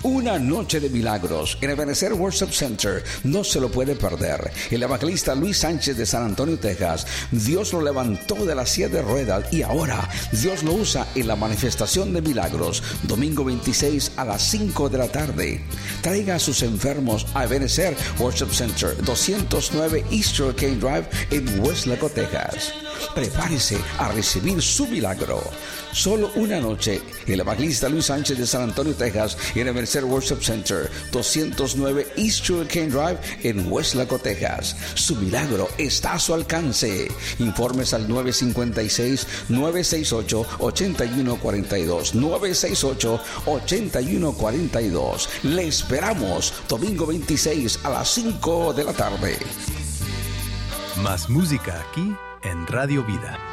Una noche de milagros en Ebenezer Worship Center. No se lo puede perder. El evangelista Luis Sánchez de San Antonio, Texas. Dios lo levantó de las 7 ruedas y ahora Dios lo usa en la manifestación de milagros. Domingo 26 a las 5 de la tarde. Traiga a sus enfermos a Ebenezer Worship Center, 209 East Hurricane Drive en Westlaco, Texas. Prepárese a recibir su milagro. Solo una noche. El evangelista Luis Sánchez de San Antonio, Texas, en Ebenezer Worship Center, 209 East Hurricane Drive en Westlaco, Texas. Su milagro está a su alcance. Informes al 956-968-8142. 968-8142. Le esperamos domingo 26 a las 5 de la tarde. Más música aquí en Radio Vida.